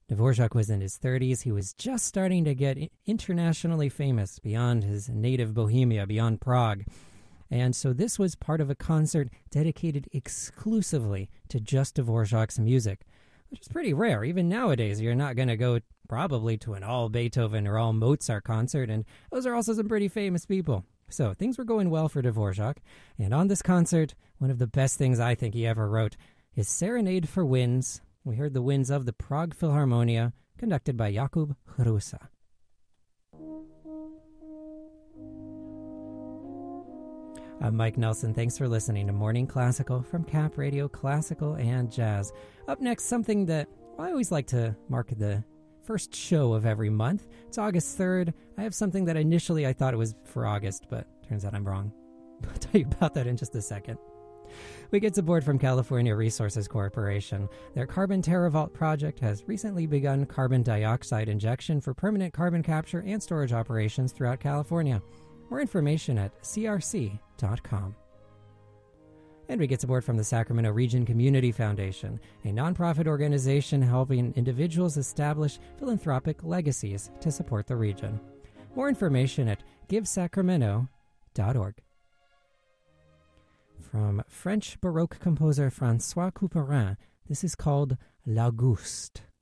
Dvorak was in his 30s. He was just starting to get internationally famous beyond his native Bohemia, beyond Prague. And so this was part of a concert dedicated exclusively to just Dvorak's music, which is pretty rare. Even nowadays, you're not going to go probably to an all Beethoven or all Mozart concert, and those are also some pretty famous people. So things were going well for Dvorak, and on this concert, one of the best things I think he ever wrote is Serenade for Winds. We heard the winds of the Prague Philharmonia, conducted by Jakub Hrusa. I'm Mike Nelson. Thanks for listening to Morning Classical from Cap Radio Classical and Jazz. Up next, something that I always like to mark the first show of every month. It's August 3rd. I have something that initially I thought it was for August, but turns out I'm wrong. I'll tell you about that in just a second. We get support from California Resources Corporation. Their Carbon TerraVault project has recently begun carbon dioxide injection for permanent carbon capture and storage operations throughout California. More information at crc.com. And we get support from the Sacramento Region Community Foundation, a nonprofit organization helping individuals establish philanthropic legacies to support the region. More information at givesacramento.org. From French Baroque composer François Couperin, this is called L'Auguste.